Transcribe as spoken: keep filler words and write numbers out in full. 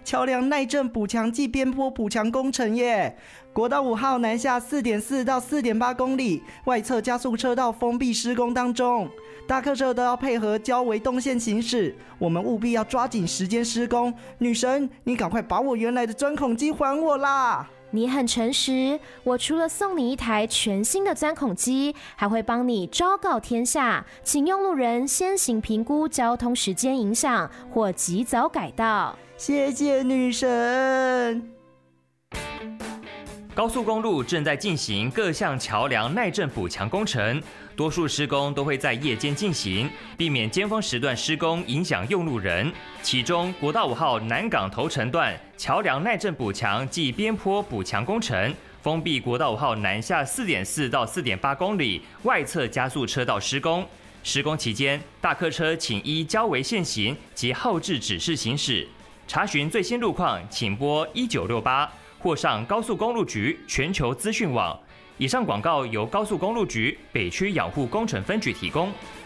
桥梁耐震补强暨边坡补强工程耶。国道五号南下 四点四 到 四点八 公里，外侧加速车道封闭施工当中，大客车都要配合交维动线行驶，我们务必要抓紧时间施工。女神，你赶快把我原来的钻孔机还我啦！ 你很诚实，我除了送你一台全新的钻孔机，还会帮你昭告天下，请用路人先行评估交通时间影响或及早改道。 谢谢女神。 高速公路正在进行各项桥梁耐震补强工程，多数施工都会在夜间进行，避免尖峰时段施工影响用路人。其中，国道五号南港头城段桥梁耐震补强暨边坡补强工程，封闭国道五号南下 四点四 到 四点八 公里外侧加速车道施工。施工期间，大客车请依交维现行及后置指示行驶。查询最新路况，请拨一九六八。或上高速公路局全球资讯网。以上广告由高速公路局北区养护工程分局提供。